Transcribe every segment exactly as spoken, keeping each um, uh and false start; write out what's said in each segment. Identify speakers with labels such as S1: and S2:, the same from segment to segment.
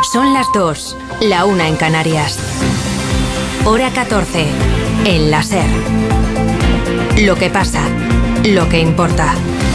S1: Son las dos, la una en Canarias. Hora catorce, en la SER. Lo que pasa, lo que importa.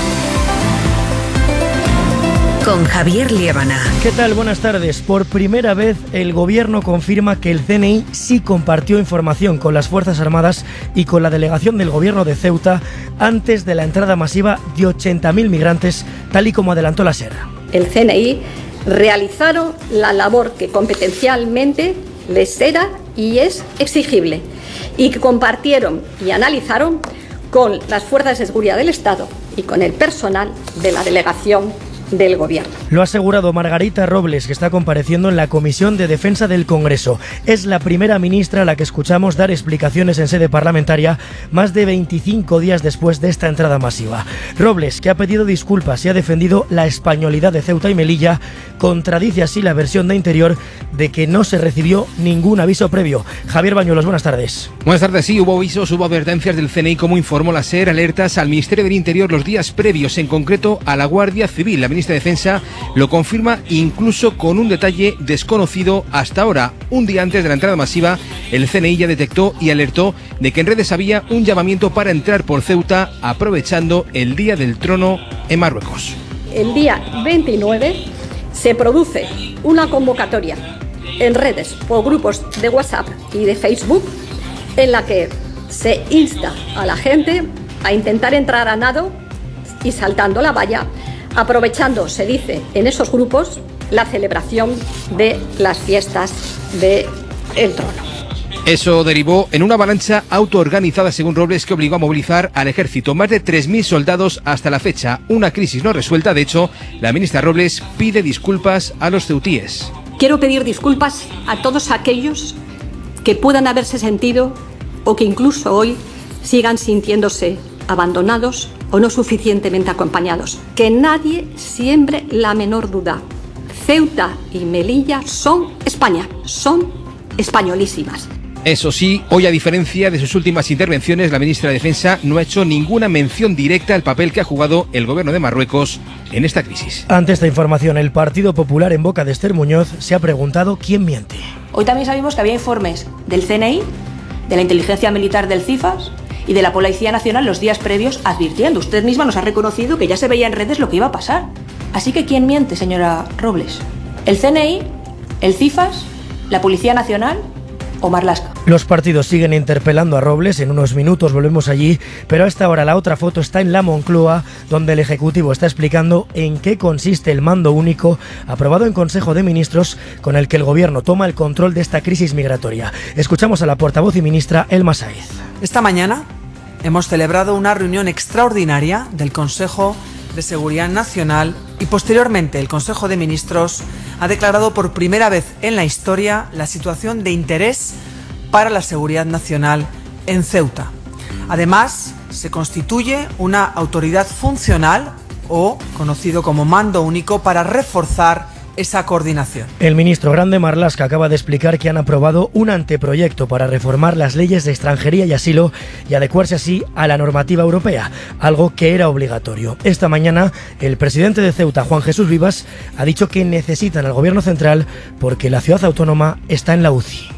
S1: Con Javier Liébana.
S2: ¿Qué tal? Buenas tardes. Por primera vez el Gobierno confirma que el C N I sí compartió información con las Fuerzas Armadas y con la delegación del Gobierno de Ceuta antes de la entrada masiva de ochenta mil migrantes, tal y como adelantó la SER.
S3: El C N I realizaron la labor que competencialmente les era y es exigible y que compartieron y analizaron con las fuerzas de seguridad del Estado y con el personal de la delegación del Gobierno.
S2: Lo ha asegurado Margarita Robles, que está compareciendo en la Comisión de Defensa del Congreso. Es la primera ministra a la que escuchamos dar explicaciones en sede parlamentaria más de veinticinco días después de esta entrada masiva. Robles, que ha pedido disculpas y ha defendido la españolidad de Ceuta y Melilla, contradice así la versión de Interior de que no se recibió ningún aviso previo. Javier Bañuelos, buenas tardes.
S4: Buenas tardes, sí, hubo avisos, hubo advertencias del C N I, como informó la SER, alertas al Ministerio del Interior los días previos, en concreto a la Guardia Civil. La ministra de Defensa lo confirma incluso con un detalle desconocido hasta ahora. Un día antes de la entrada masiva, el C N I ya detectó y alertó de que en redes había un llamamiento para entrar por Ceuta aprovechando el Día del Trono en Marruecos.
S3: El día veintinueve se produce una convocatoria en redes por grupos de WhatsApp y de Facebook en la que se insta a la gente a intentar entrar a nado y saltando la valla, aprovechando, se dice en esos grupos, la celebración de las fiestas del Trono.
S4: Eso derivó en una avalancha autoorganizada, según Robles, que obligó a movilizar al ejército. Más de tres mil soldados hasta la fecha. Una crisis no resuelta. De hecho, la ministra Robles pide disculpas a los ceutíes.
S3: Quiero pedir disculpas a todos aquellos que puedan haberse sentido o que incluso hoy sigan sintiéndose abandonados o no suficientemente acompañados. Que nadie siembre la menor duda. Ceuta y Melilla son España, son españolísimas.
S4: Eso sí, hoy, a diferencia de sus últimas intervenciones, la ministra de Defensa no ha hecho ninguna mención directa al papel que ha jugado el gobierno de Marruecos en esta crisis.
S2: Ante esta información, el Partido Popular, en boca de Esther Muñoz, se ha preguntado quién miente.
S5: Hoy también sabemos que había informes del C N I, de la inteligencia militar del CIFAS y de la Policía Nacional los días previos advirtiendo. Usted misma nos ha reconocido que ya se veía en redes lo que iba a pasar. Así que ¿quién miente, señora Robles? ¿El C N I? ¿El CIFAS? ¿La Policía Nacional? ¿O Marlaska?
S2: Los partidos siguen interpelando a Robles. En unos minutos volvemos allí, pero a esta hora la otra foto está en la Moncloa, donde el Ejecutivo está explicando en qué consiste el mando único aprobado en Consejo de Ministros, con el que el Gobierno toma el control de esta crisis migratoria. Escuchamos a la portavoz y ministra Elma Sáiz.
S6: Esta mañana hemos celebrado una reunión extraordinaria del Consejo de Seguridad Nacional y posteriormente el Consejo de Ministros ha declarado por primera vez en la historia la situación de interés para la seguridad nacional en Ceuta. Además, se constituye una autoridad funcional o conocido como mando único para reforzar esa coordinación.
S2: El ministro Grande Marlaska acaba de explicar que han aprobado un anteproyecto para reformar las leyes de extranjería y asilo y adecuarse así a la normativa europea, algo que era obligatorio. Esta mañana, el presidente de Ceuta, Juan Jesús Vivas, ha dicho que necesitan al gobierno central porque la ciudad autónoma está en la U C I.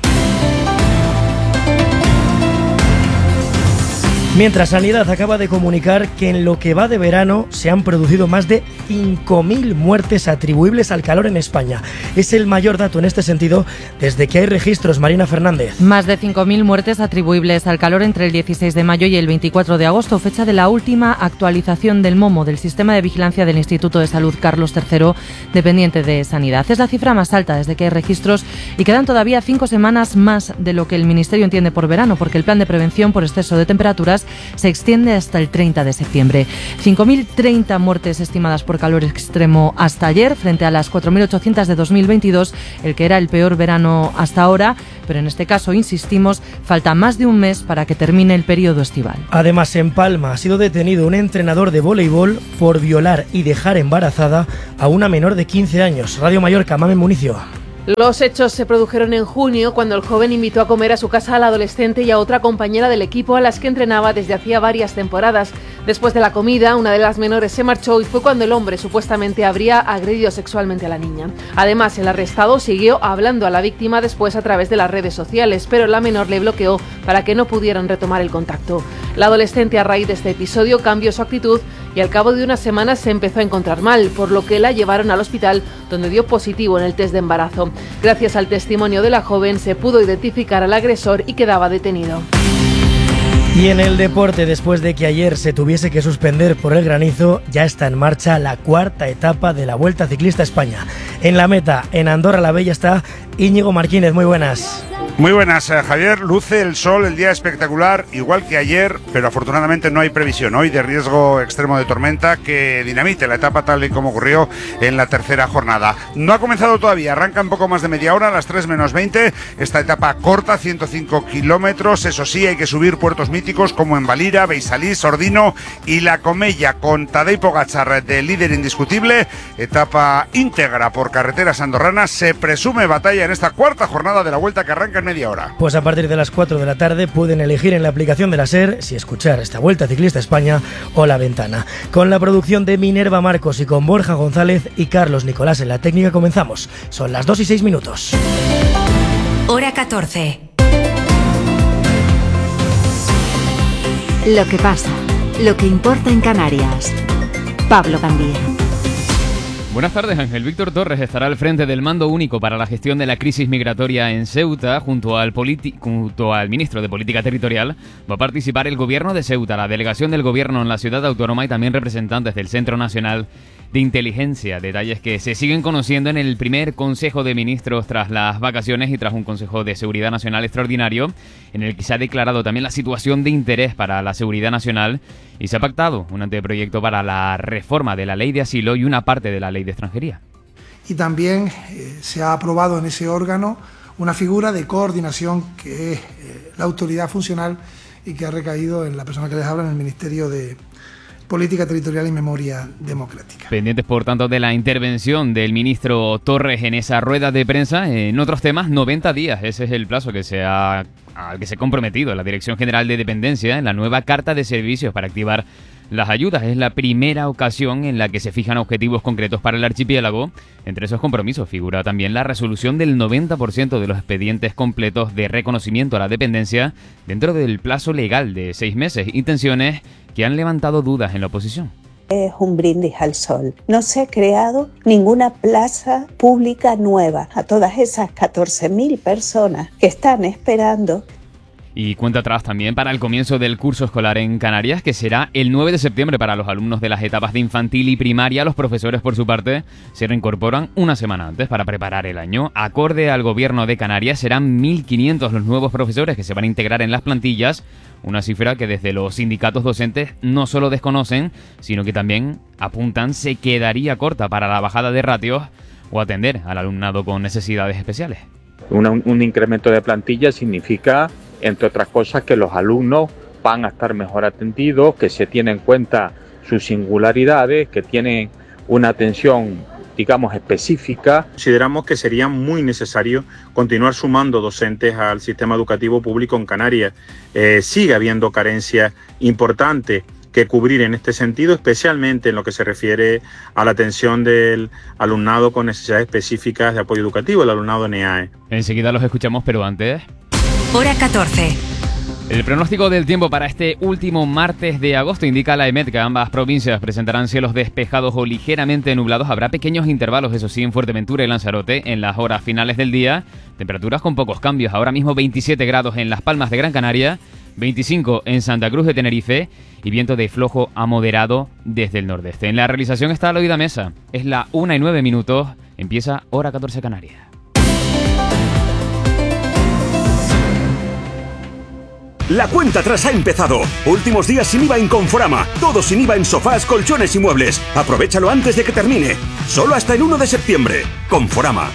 S2: Mientras, Sanidad acaba de comunicar que en lo que va de verano se han producido más de cinco mil muertes atribuibles al calor en España. Es el mayor dato en este sentido desde que hay registros. Marina Fernández.
S7: Más de cinco mil muertes atribuibles al calor entre el dieciséis de mayo y el veinticuatro de agosto, fecha de la última actualización del MOMO, del Sistema de Vigilancia del Instituto de Salud Carlos tercero, dependiente de Sanidad. Es la cifra más alta desde que hay registros y quedan todavía cinco semanas más de lo que el Ministerio entiende por verano, porque el plan de prevención por exceso de temperaturas se extiende hasta el treinta de septiembre. cinco mil treinta muertes estimadas por calor extremo hasta ayer, frente a las cuatro mil ochocientas de dos mil veintidós, el que era el peor verano hasta ahora, pero en este caso, insistimos, falta más de un mes para que termine el periodo estival.
S2: Además, en Palma ha sido detenido un entrenador de voleibol por violar y dejar embarazada a una menor de quince años. Radio Mallorca, Mamen Municio.
S8: Los hechos se produjeron en junio, cuando el joven invitó a comer a su casa a la adolescente y a otra compañera del equipo a las que entrenaba desde hacía varias temporadas. Después de la comida, una de las menores se marchó y fue cuando el hombre supuestamente habría agredido sexualmente a la niña. Además, el arrestado siguió hablando a la víctima después a través de las redes sociales, pero la menor le bloqueó para que no pudieran retomar el contacto. La adolescente, a raíz de este episodio, cambió su actitud y al cabo de unas semanas se empezó a encontrar mal, por lo que la llevaron al hospital, donde dio positivo en el test de embarazo. Gracias al testimonio de la joven se pudo identificar al agresor y quedaba detenido.
S2: Y en el deporte, después de que ayer se tuviese que suspender por el granizo, ya está en marcha la cuarta etapa de la Vuelta Ciclista a España. En la meta, en Andorra la Bella, está Íñigo Martínez. Muy buenas.
S9: Muy buenas, Javier. Luce el sol, el día espectacular, igual que ayer, pero afortunadamente no hay previsión hoy de riesgo extremo de tormenta que dinamite la etapa tal y como ocurrió en la tercera jornada. No ha comenzado todavía, arranca un poco más de media hora, a las tres menos veinte. Esta etapa corta, ciento cinco kilómetros. Eso sí, hay que subir puertos míticos como en Valira, Beisalís, Ordino y La Comella, con Tadej Pogačar de líder indiscutible. Etapa íntegra por carreteras andorranas. Se presume batalla en esta cuarta jornada de la Vuelta, que arranca en media hora.
S2: Pues a partir de las cuatro de la tarde pueden elegir en la aplicación de la SER si escuchar esta Vuelta Ciclista a España o La Ventana. Con la producción de Minerva Marcos y con Borja González y Carlos Nicolás en la técnica comenzamos. Son las dos y seis minutos.
S1: Hora catorce.
S10: Lo que pasa, lo que importa en Canarias. Pablo Gandía.
S11: Buenas tardes. Ángel Víctor Torres estará al frente del mando único para la gestión de la crisis migratoria en Ceuta. Junto al, politi- junto al ministro de Política Territorial va a participar el gobierno de Ceuta, la delegación del gobierno en la ciudad autónoma y también representantes del Centro Nacional de Inteligencia. Detalles que se siguen conociendo en el primer Consejo de Ministros tras las vacaciones y tras un Consejo de Seguridad Nacional extraordinario en el que se ha declarado también la situación de interés para la seguridad nacional y se ha pactado un anteproyecto para la reforma de la ley de asilo y una parte de la ley de extranjería.
S12: Y también eh, se ha aprobado en ese órgano una figura de coordinación que es eh, la autoridad funcional y que ha recaído en la persona que les habla en el Ministerio de Política Territorial y Memoria Democrática.
S11: Pendientes, por tanto, de la intervención del ministro Torres en esa rueda de prensa. En otros temas, noventa días. Ese es el plazo que se ha, al que se ha comprometido la Dirección General de Dependencia en la nueva Carta de Servicios para activar las ayudas. Es la primera ocasión en la que se fijan objetivos concretos para el archipiélago. Entre esos compromisos figura también la resolución del noventa por ciento de los expedientes completos de reconocimiento a la dependencia dentro del plazo legal de seis meses. Intenciones que han levantado dudas en la oposición.
S13: Es un brindis al sol. No se ha creado ninguna plaza pública nueva a todas esas catorce mil personas que están esperando.
S11: Y cuenta atrás también para el comienzo del curso escolar en Canarias, que será el nueve de septiembre para los alumnos de las etapas de infantil y primaria. Los profesores, por su parte, se reincorporan una semana antes para preparar el año. Acorde al gobierno de Canarias, serán mil quinientos los nuevos profesores que se van a integrar en las plantillas, una cifra que desde los sindicatos docentes no solo desconocen, sino que también apuntan se quedaría corta para la bajada de ratios o atender al alumnado con necesidades especiales.
S14: Una, un incremento de plantilla significa, entre otras cosas, que los alumnos van a estar mejor atendidos, que se tienen en cuenta sus singularidades, que tienen una atención, digamos, específica.
S15: Consideramos que sería muy necesario continuar sumando docentes al sistema educativo público en Canarias. Eh, sigue habiendo carencias importantes que cubrir en este sentido, especialmente en lo que se refiere a la atención del alumnado con necesidades específicas de apoyo educativo, el alumnado N E A E.
S11: Enseguida los escuchamos, pero antes...
S1: Hora catorce.
S11: El pronóstico del tiempo para este último martes de agosto indica la EMET que ambas provincias presentarán cielos despejados o ligeramente nublados. Habrá pequeños intervalos, eso sí, en Fuerteventura y Lanzarote en las horas finales del día. Temperaturas con pocos cambios. Ahora mismo veintisiete grados en Las Palmas de Gran Canaria, veinticinco en Santa Cruz de Tenerife y viento de flojo a moderado desde el nordeste. En la realización está Aloida Mesa. Es la una y nueve minutos. Empieza Hora catorce Canarias.
S16: La cuenta atrás ha empezado. Últimos días sin I V A en Conforama. Todo sin I V A en sofás, colchones y muebles. Aprovechalo antes de que termine. Solo hasta el uno de septiembre. Conforama.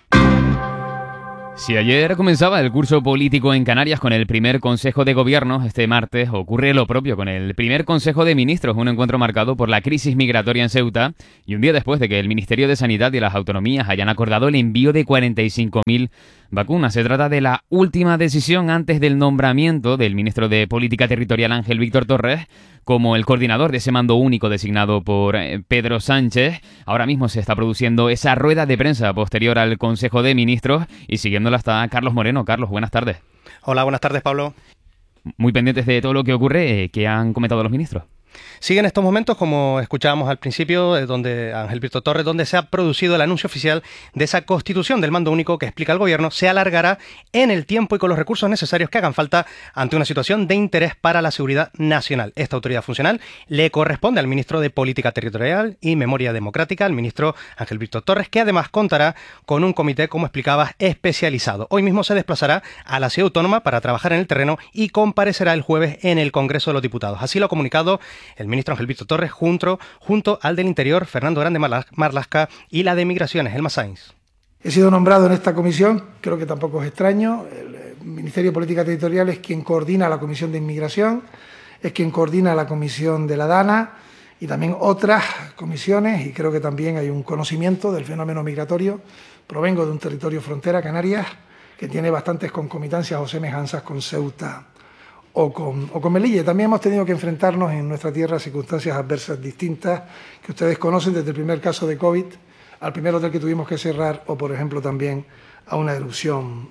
S11: Si ayer comenzaba el curso político en Canarias con el primer Consejo de Gobierno, este martes ocurre lo propio con el primer Consejo de Ministros, un encuentro marcado por la crisis migratoria en Ceuta y un día después de que el Ministerio de Sanidad y las autonomías hayan acordado el envío de cuarenta y cinco mil vacunas. Se trata de la última decisión antes del nombramiento del ministro de Política Territorial Ángel Víctor Torres como el coordinador de ese mando único designado por eh, Pedro Sánchez. Ahora mismo se está produciendo esa rueda de prensa posterior al Consejo de Ministros y siguiéndola está Carlos Moreno. Carlos, buenas tardes.
S17: Hola, buenas tardes, Pablo.
S11: Muy pendientes de todo lo que ocurre, eh, ¿qué han comentado los ministros?
S17: Sigue en estos momentos, como escuchábamos al principio, eh, donde Ángel Víctor Torres, donde se ha producido el anuncio oficial de esa constitución del mando único que explica el gobierno, se alargará en el tiempo y con los recursos necesarios que hagan falta ante una situación de interés para la seguridad nacional. Esta autoridad funcional le corresponde al ministro de Política Territorial y Memoria Democrática, el ministro Ángel Víctor Torres, que además contará con un comité, como explicabas, especializado. Hoy mismo se desplazará a la ciudad autónoma para trabajar en el terreno y comparecerá el jueves en el Congreso de los Diputados. Así lo ha comunicado el ministro Ángel Víctor Torres junto, junto al del Interior, Fernando Grande Marlasca, y la de Migraciones, Elma Sainz.
S12: He sido nombrado en esta comisión, creo que tampoco es extraño. El Ministerio de Política Territorial es quien coordina la Comisión de Inmigración, es quien coordina la Comisión de la DANA y también otras comisiones, y creo que también hay un conocimiento del fenómeno migratorio. Provengo de un territorio frontera, Canarias, que tiene bastantes concomitancias o semejanzas con Ceuta o con, o con Melilla. También hemos tenido que enfrentarnos en nuestra tierra a circunstancias adversas distintas que ustedes conocen, desde el primer caso de COVID al primer hotel que tuvimos que cerrar o, por ejemplo, también a una erupción.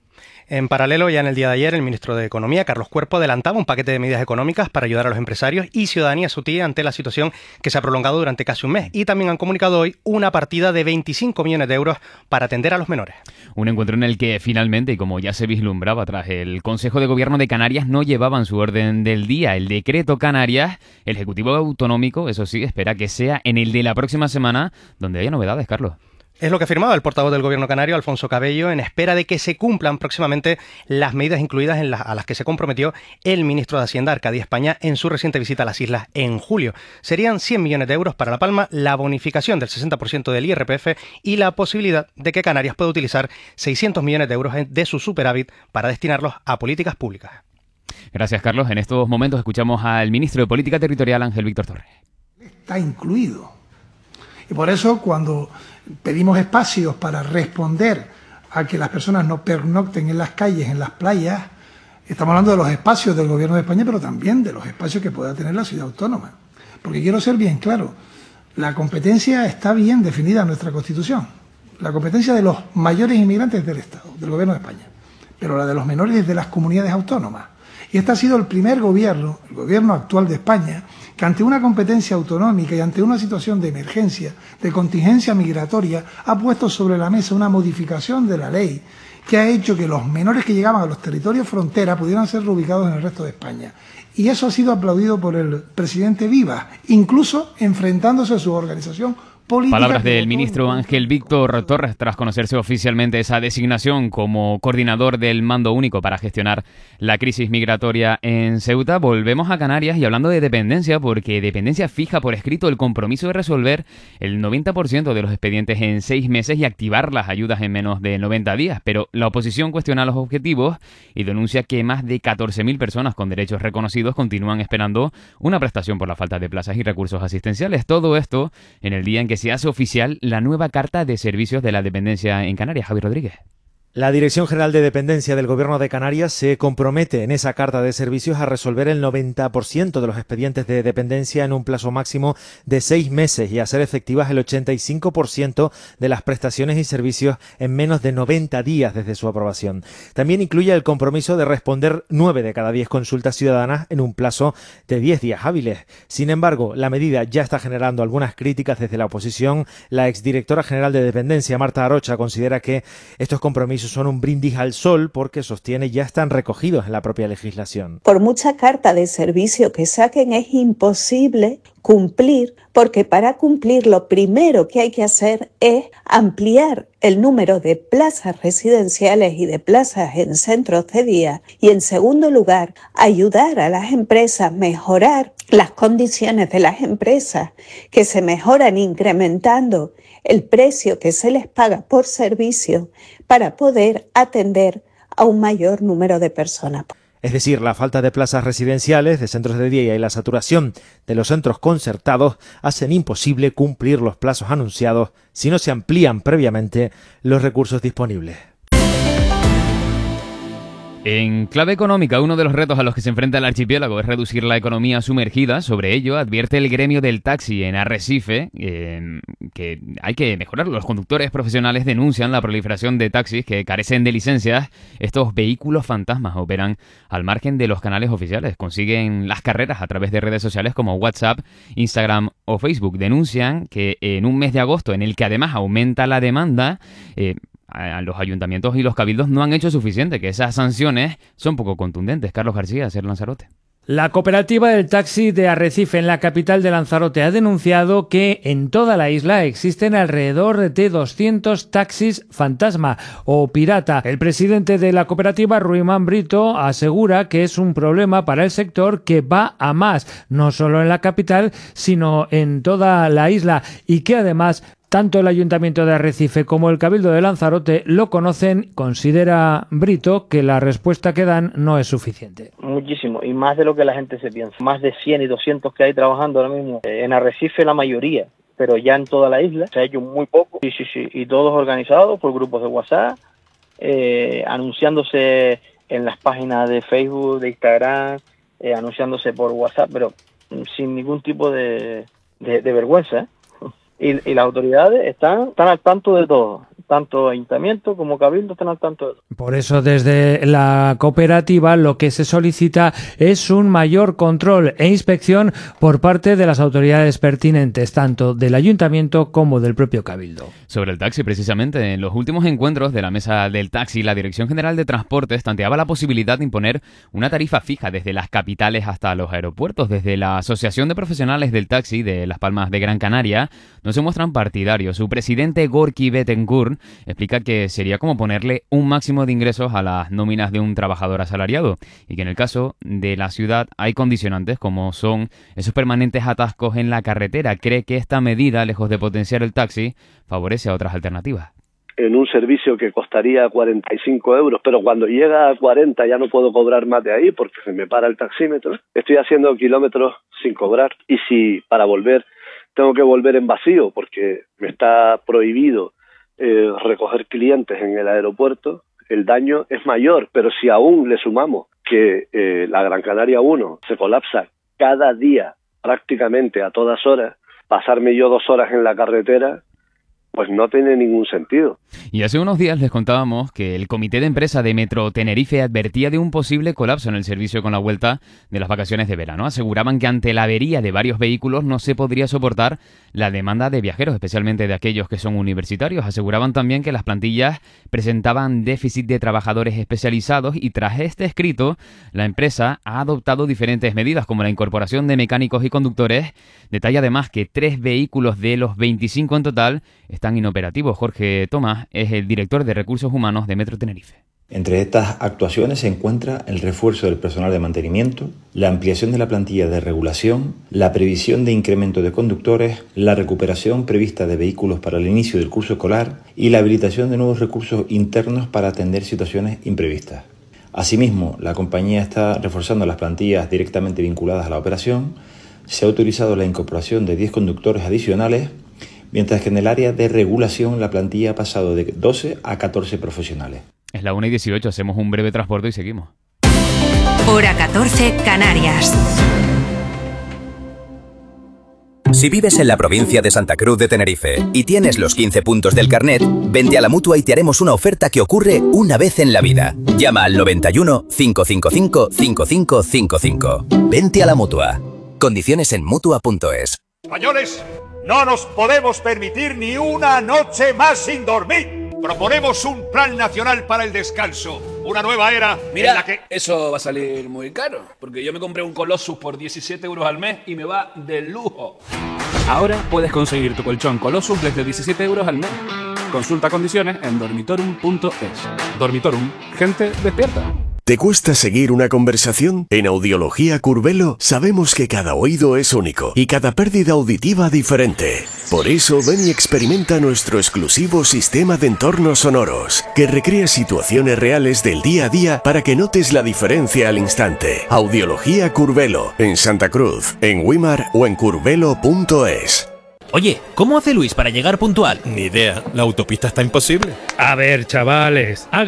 S17: En paralelo, ya en el día de ayer, el ministro de Economía, Carlos Cuerpo, adelantaba un paquete de medidas económicas para ayudar a los empresarios y ciudadanía sutí ante la situación que se ha prolongado durante casi un mes. Y también han comunicado hoy una partida de veinticinco millones de euros para atender a los menores.
S11: Un encuentro en el que finalmente, y como ya se vislumbraba tras el Consejo de Gobierno de Canarias, no llevaban su orden del día el decreto Canarias. El Ejecutivo Autonómico, eso sí, espera que sea en el de la próxima semana donde haya novedades, Carlos.
S17: Es lo que ha afirmado el portavoz del Gobierno canario, Alfonso Cabello, en espera de que se cumplan próximamente las medidas incluidas en la, a las que se comprometió el ministro de Hacienda, Arcadio España, en su reciente visita a las islas en julio. Serían cien millones de euros para La Palma, la bonificación del sesenta por ciento del I R P F y la posibilidad de que Canarias pueda utilizar seiscientos millones de euros de su superávit para destinarlos a políticas públicas.
S11: Gracias, Carlos. En estos momentos escuchamos al ministro de Política Territorial, Ángel Víctor Torres.
S12: Está incluido. Y por eso, cuando pedimos espacios para responder a que las personas no pernocten en las calles, en las playas, estamos hablando de los espacios del Gobierno de España, pero también de los espacios que pueda tener la ciudad autónoma. Porque quiero ser bien claro, la competencia está bien definida en nuestra Constitución. La competencia de los mayores inmigrantes del Estado, del Gobierno de España, pero la de los menores de las comunidades autónomas. Y este ha sido el primer gobierno, el gobierno actual de España, que ante una competencia autonómica y ante una situación de emergencia, de contingencia migratoria, ha puesto sobre la mesa una modificación de la ley que ha hecho que los menores que llegaban a los territorios frontera pudieran ser reubicados en el resto de España. Y eso ha sido aplaudido por el presidente Vivas, incluso enfrentándose a su organización política.
S11: Palabras del ministro Ángel Víctor Torres tras conocerse oficialmente esa designación como coordinador del mando único para gestionar la crisis migratoria en Ceuta. Volvemos a Canarias y hablando de dependencia, porque Dependencia fija por escrito el compromiso de resolver el noventa por ciento de los expedientes en seis meses y activar las ayudas en menos de noventa días. Pero la oposición cuestiona los objetivos y denuncia que más de catorce mil personas con derechos reconocidos continúan esperando una prestación por la falta de plazas y recursos asistenciales. Todo esto en el día en que se hace oficial la nueva Carta de Servicios de la Dependencia en Canarias. Javi Rodríguez.
S18: La Dirección General de Dependencia del Gobierno de Canarias se compromete en esa carta de servicios a resolver el noventa por ciento de los expedientes de dependencia en un plazo máximo de seis meses y a hacer efectivas el ochenta y cinco por ciento de las prestaciones y servicios en menos de noventa días desde su aprobación. También incluye el compromiso de responder nueve de cada diez consultas ciudadanas en un plazo de diez días hábiles. Sin embargo, la medida ya está generando algunas críticas desde la oposición. La exdirectora general de Dependencia, Marta Arocha, considera que estos compromisos son un brindis al sol porque sostiene ya están recogidos en la propia legislación.
S13: Por mucha carta de servicio que saquen es imposible cumplir, porque para cumplir lo primero que hay que hacer es ampliar el número de plazas residenciales y de plazas en centros de día y, en segundo lugar, ayudar a las empresas a mejorar las condiciones de las empresas, que se mejoran incrementando el precio que se les paga por servicio para poder atender a un mayor número de personas.
S18: Es decir, la falta de plazas residenciales, de centros de día y la saturación de los centros concertados hacen imposible cumplir los plazos anunciados si no se amplían previamente los recursos disponibles.
S11: En clave económica, uno de los retos a los que se enfrenta el archipiélago es reducir la economía sumergida. Sobre ello advierte el gremio del taxi en Arrecife eh, que hay que mejorarlo. Los conductores profesionales denuncian la proliferación de taxis que carecen de licencias. Estos vehículos fantasmas operan al margen de los canales oficiales. Consiguen las carreras a través de redes sociales como WhatsApp, Instagram o Facebook. Denuncian que en un mes de agosto, en el que además aumenta la demanda, eh, a los ayuntamientos y los cabildos no han hecho suficiente, que esas sanciones son poco contundentes. Carlos García, Ser Lanzarote.
S19: La cooperativa del taxi de Arrecife, en la capital de Lanzarote, ha denunciado que en toda la isla existen alrededor de doscientos taxis fantasma o pirata. El presidente de la cooperativa, Ruimán Brito, asegura que es un problema para el sector que va a más, no solo en la capital, sino en toda la isla, y que además tanto el Ayuntamiento de Arrecife como el Cabildo de Lanzarote lo conocen. Considera Brito que la respuesta que dan no es suficiente.
S20: Muchísimo, y más de lo que la gente se piensa. Más de cien y doscientos que hay trabajando ahora mismo. En Arrecife la mayoría, pero ya en toda la isla se ha hecho muy poco. Sí, sí, sí. Y todos organizados por grupos de WhatsApp, eh, anunciándose en las páginas de Facebook, de Instagram, eh, anunciándose por WhatsApp, pero sin ningún tipo de, de, de vergüenza, ¿eh? Y, y las autoridades están, están al tanto de todo, tanto ayuntamiento como cabildo están al tanto de todo.
S19: Por eso desde la cooperativa lo que se solicita es un mayor control e inspección por parte de las autoridades pertinentes, tanto del ayuntamiento como del propio cabildo.
S11: Sobre el taxi, precisamente, en los últimos encuentros de la mesa del taxi, la Dirección General de Transportes tanteaba la posibilidad de imponer una tarifa fija desde las capitales hasta los aeropuertos. Desde la Asociación de Profesionales del Taxi de Las Palmas de Gran Canaria no se muestran partidarios. Su presidente, Gorky Bettencourt, explica que sería como ponerle un máximo de ingresos a las nóminas de un trabajador asalariado y que en el caso de la ciudad hay condicionantes como son esos permanentes atascos en la carretera. Cree que esta medida, lejos de potenciar el taxi, favorece a otras alternativas.
S21: En un servicio que costaría cuarenta y cinco euros, pero cuando llega a cuarenta ya no puedo cobrar más de ahí porque se me para el taxímetro. Estoy haciendo kilómetros sin cobrar, y si para volver tengo que volver en vacío porque me está prohibido eh, recoger clientes en el aeropuerto, el daño es mayor. Pero si aún le sumamos que eh, la Gran Canaria uno se colapsa cada día prácticamente a todas horas, pasarme yo dos horas en la carretera pues no tiene ningún sentido.
S11: Y hace unos días les contábamos que el comité de empresa de Metro Tenerife advertía de un posible colapso en el servicio con la vuelta de las vacaciones de verano. Aseguraban que ante la avería de varios vehículos no se podría soportar la demanda de viajeros, especialmente de aquellos que son universitarios. Aseguraban también que las plantillas presentaban déficit de trabajadores especializados y tras este escrito la empresa ha adoptado diferentes medidas como la incorporación de mecánicos y conductores. Detalla además que tres vehículos de los veinticinco en total están inoperativos. Jorge Tomás es el director de Recursos Humanos de Metro Tenerife.
S22: Entre estas actuaciones se encuentra el refuerzo del personal de mantenimiento, la ampliación de la plantilla de regulación, la previsión de incremento de conductores, la recuperación prevista de vehículos para el inicio del curso escolar y la habilitación de nuevos recursos internos para atender situaciones imprevistas. Asimismo, la compañía está reforzando las plantillas directamente vinculadas a la operación. Se ha autorizado la incorporación de diez conductores adicionales, mientras que en el área de regulación la plantilla ha pasado de doce a catorce profesionales.
S11: Es la una y dieciocho, hacemos un breve transporte y seguimos.
S1: Hora catorce, Canarias.
S23: Si vives en la provincia de Santa Cruz de Tenerife y tienes los quince puntos del carnet, vente a la Mutua y te haremos una oferta que ocurre una vez en la vida. Llama al noventa y uno, cinco cinco cinco, cinco cinco cinco cinco. Vente a la Mutua. Condiciones en Mutua punto es.
S24: Españoles, no nos podemos permitir ni una noche más sin dormir. Proponemos un plan nacional para el descanso. Una nueva era.
S25: Mira,
S24: en la que...
S25: eso va a salir muy caro, porque yo me compré un Colossus por diecisiete euros al mes y me va de lujo. Ahora puedes conseguir tu colchón Colossus desde diecisiete euros al mes. Consulta condiciones en dormitorum punto es. Dormitorum, gente despierta.
S26: ¿Te cuesta seguir una conversación? En Audiología Curvelo sabemos que cada oído es único y cada pérdida auditiva diferente. Por eso ven y experimenta nuestro exclusivo sistema de entornos sonoros, que recrea situaciones reales del día a día para que notes la diferencia al instante. Audiología Curvelo, en Santa Cruz, en Wimar o en curvelo punto es.
S27: Oye, ¿cómo hace Luis para llegar puntual?
S28: Ni idea, la autopista está imposible.
S27: A ver, chavales,